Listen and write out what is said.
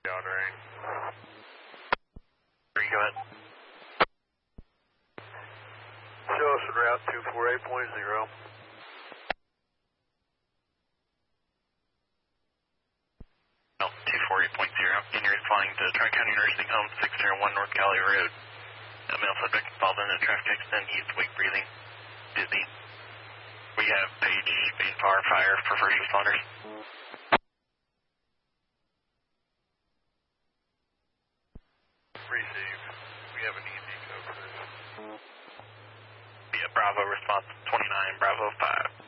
Downrange. Where you going? Show us en route 248.0. No, 248.0. And you're flying to Tri-County Nursing Home, 601 North Cali Road. A male subject involved in a traffic accident. He's weak breathing, dizzy. We have page 8-bar fire for first responders. Received. We have an easy code for this. Yeah, Bravo response 29, Bravo 5.